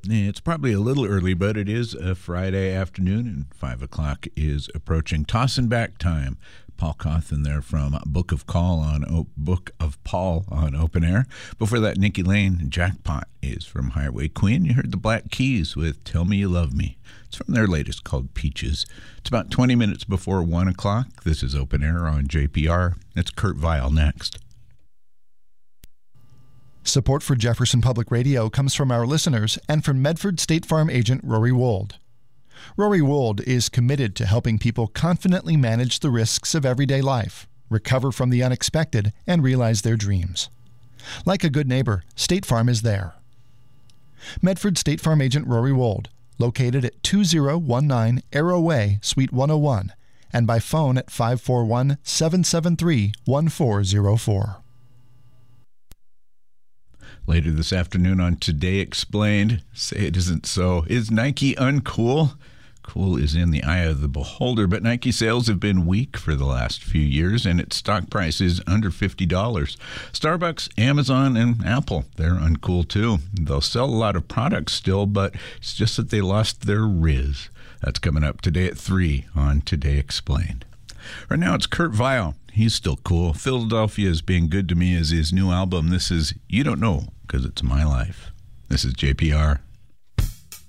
It's probably a little early, but it is a Friday afternoon, and 5 o'clock is approaching. Tossing back time. Paul Cawthon there from Book of Paul on Open Air. Before that, Nikki Lane, Jackpot is from Highway Queen. You heard the Black Keys with Tell Me You Love Me. It's from their latest called Peaches. It's about 20 minutes before 1 o'clock. This is Open Air on JPR. It's Kurt Vile next. Support for Jefferson Public Radio comes from our listeners and from Medford State Farm agent Rory Wold. Rory Wold is committed to helping people confidently manage the risks of everyday life, recover from the unexpected, and realize their dreams. Like a good neighbor, State Farm is there. Medford State Farm agent Rory Wold, located at 2019 Arrow Way, Suite 101, and by phone at 541-773-1404. Later this afternoon on Today Explained, say it isn't so. Is Nike uncool? Cool is in the eye of the beholder, but Nike sales have been weak for the last few years, and its stock price is under $50. Starbucks, Amazon, and Apple, they're uncool too. They'll sell a lot of products still, but it's just that they lost their riz. That's coming up today at 3 on Today Explained. Right now, it's Kurt Vile. He's still cool. Philadelphia is Being Good to Me is his new album. This is You Don't Know, because it's my life. This is JPR.